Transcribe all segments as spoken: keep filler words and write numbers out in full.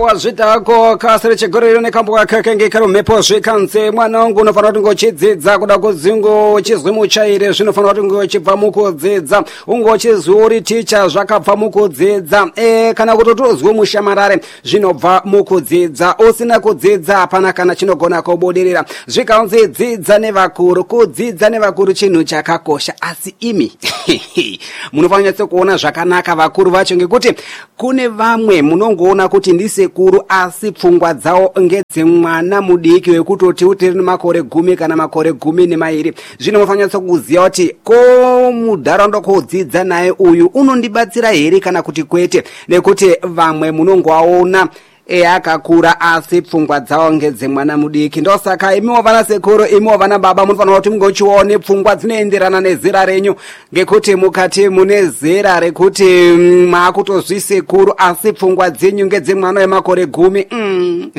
wazvitako kasere chigorero nekambo kakenge karo mhepo zvikanze mwana wangu unofanira kuti ngochidzidza kuda kuzingo uchizwi muchaire zvinofanira kuti ngochibva mukudzidza ungo uchizwi uri ticha zvakabva mukudzidza e kana kuti tozwe mushamarare zvinobva mukudzidza usina kudzidza hapana kana chinogona kubudirira zvikanzi dzidza nevakuru kudzidza nevakuru chinhu chakakosha asi imi munofanira kuona zvakanaka vakuru vacho ngekuti kune vamwe munongoona kuti ndisekuru asi pfungwa dzawo ngedzemwana mudiki wekutoti utiri nemakore gumi kana makore gumi nemairi zvino munofanira kuziva kuti ko mudharaunda kodzidza naye uyu unondibatsira here kana kuti kwete nekuti vamwe munongoaona e akakura asi pfungwa dzawo ngedzemwana mudiki ndosaka imiwo vana sekuru imiwo vana baba munofanira kuti mungochione pfungwa dzinoenderana nezera renyu ngekuti mukati mune zera rekuti maakutozvisekuru asi pfungwa dzenyu ngedzemwana wemakore gumi mm.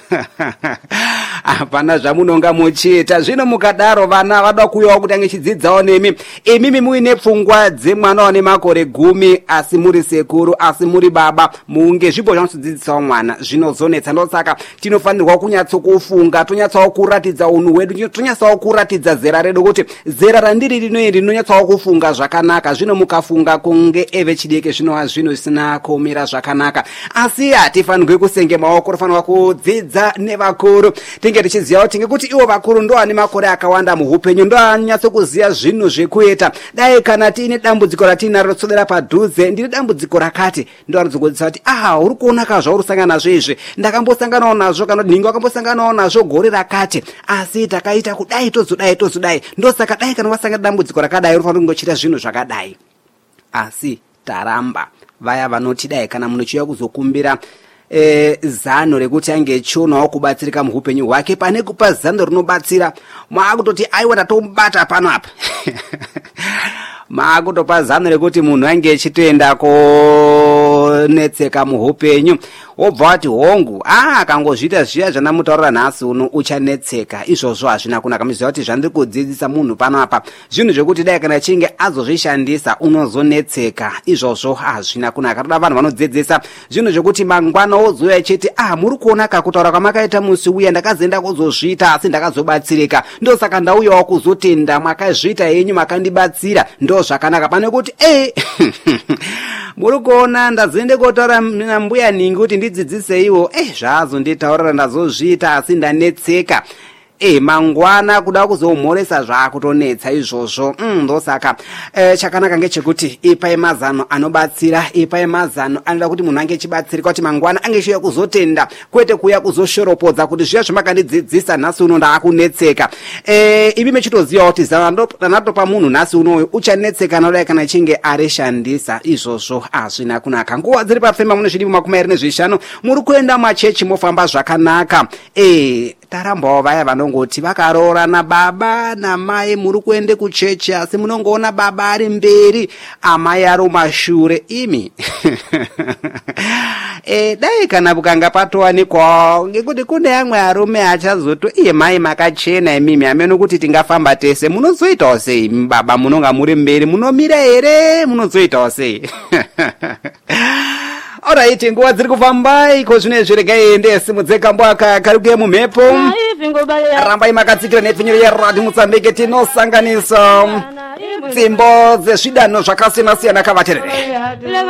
hapana zvamunonga muchiita zvino mukadaro vana vada kuuyawo kuti angechidzidzawo nemi imimi muine pfungwa dzemwana wane makore gumi asi muri sekuru asi muri baba munge zvipo zvanodzidzisawo mwana zvinozonetsa ndosaka tinofanirwa kunyatsokufunga tonyatsawo kuratidza unhu hwedu tonyatsawo kuratidza zera redu kuti zera randiri rinoiri rinonyatsawo kufunga zvakanaka zvino mukafunga kunge evechidiki zvinova zvinhu zvisina kumira zvakanaka asi hatifanirwi kusenge maoko tofanirwa kudzidza nevakuru tinge tichiziva kuti ngekuti ivo vakuru ndo ane makore akawanda muhupenyu ndo anyatsokuziva zvinhu zvekuita dai kana tiine dambudziko ratinaro rotsodera padhuze ndiri dambudziko rakati ndo anozogodzisa kuti ah uri kuona kazvauri kusangana nazvo izvi ndakambosanganawo nazvo kana kuti ninge wakambosanganawo nazvo gore rakati asi takaita kudai tozodai tozodai ndosaka dai kana wasangana dambudziko rakadai unofanira kungochita zvinhu zvakadai asi taramba vaya vanoti dai kana munochiuya kuzokumbira E, zano rekuti ange chionawo kubatsirika muhupenyu hwake pane kupa zano rinobatsira maakutoti aiwa tatomubata pano apa maakutopa zano rekuti munhu ange echitoenda konetseka muhupenyu wobva wati hongu ah akangozviita zviya zvanamutaurira nhasi uno uchanetseka izvozvo hazvina kunaka muziva kuti zvandiri kudzidzisa munhu pano apa zvinhu zvekuti dai kana chinge azozvishandisa unozonetseka izvozvo hazvina kunaka toda vanhu vanodzidzisa zvinhu zvekuti mangwana wozoya chete ah muri kuona kakutaura kwamakaita musi uya ndakazoenda kuzozviita asi ndakazobatsirika ndosaka ndauyawo kuzotenda mwakazviita henyu makandibatsira ndo zvakanaka pane kuti eh muri kuona ndazoende kotaura nambuya ningi kuti ndidzidzise iwo eh zvazonditaurira ndazozviita asi ndanetseka e mangwana kuda kuzomhoresa zvakutonetsa izvozvo mm, ndosaka e, chakanaka ngechekuti ipai mazano anobatsira ipai mazano anoda kuti munhu ange achibatsirika kuti mangwana ange achiuya kuzotenda kwete kuuya kuzoshoropodza kuti zviya zvamakandidzidzisa nhasi uno ndaakunetseka e, ivi mechitoziva kuti zano ranatopa munhu nhasi unoyu uchanetseka nodai kana achinge arishandisa izvozvo hazvina kunaka nguva dziri papfema muno zvidivi makumi airi nezvishanu muri kuenda machechi mofamba zvakanaka e, tarambawo vaya vanongoti vakaroorana baba namai muri kuende kuchechi asi munongoona baba ari mberi amai ari mumashure imi e, dai kana bukanga patowanikwawo ngekuti kune amwe arume achazoto iye mai makachena imimi ameno kuti tingafamba tese munozoitawo sei imi baba munonga muri mberi munomira here munozoitawo sei Alright, nguva dziri kufamba iko zvinezvi regai ende simudze kambo akaruke mumhepo rambai makatsikira nepfinyiro yeRadio Mozambique tinosanganisa dzimbo dzezvidano zvakasiyana siyana kavaterere.